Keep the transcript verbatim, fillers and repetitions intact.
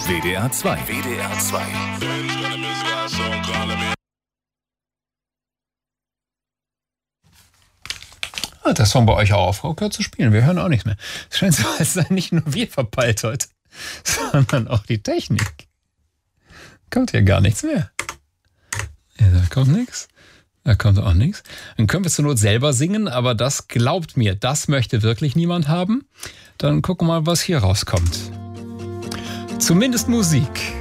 W D R zwei. W D R zwei. Ah, der Song bei euch auch aufgehört zu spielen. Wir hören auch nichts mehr. Es scheint so, als sei nicht nur wir verpeilt heute, sondern auch die Technik. Kommt hier gar nichts mehr. Ja, da kommt nichts. Da kommt auch nichts. Dann können wir zur Not selber singen, aber das glaubt mir, das möchte wirklich niemand haben. Dann gucken wir mal, was hier rauskommt. Zumindest Musik.